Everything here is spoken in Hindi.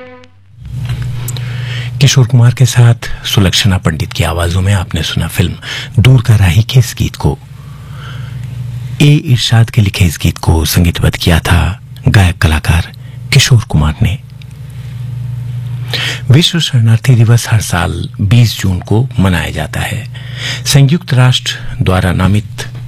किशोर कुमार के साथ सुलक्षणा पंडित की आवाजों में आपने सुना फिल्म दूर का राही के इस गीत को। इरशाद के लिखे इस गीत को संगीतबद्ध किया था गायक कलाकार किशोर कुमार ने। विश्व शरणार्थी दिवस हर साल 20 जून को मनाया जाता है। संयुक्त राष्ट्र द्वारा नामित